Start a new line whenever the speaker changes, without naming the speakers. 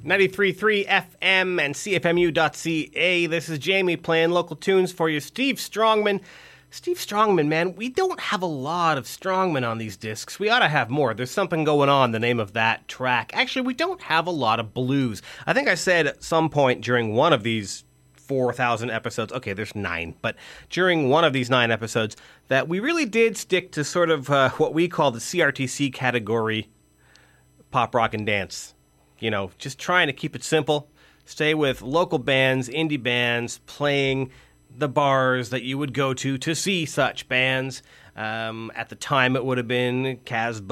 93.3 FM and CFMU.ca. This is Jamie playing local tunes for you. Steve Strongman. Steve Strongman, man, we don't have a lot of Strongman on these discs. We ought to have more. There's something going on, the name of that track. Actually, we don't have a lot of blues. I think I said at some point during one of these 4,000 episodes, okay, there's 9, but during one of these 9 episodes, that we really did stick to sort of what we call the CRTC category, pop, rock, and dance. You know, just trying to keep it simple, stay with local bands, indie bands, playing the bars that you would go to see such bands. At the time, it would have been Casbah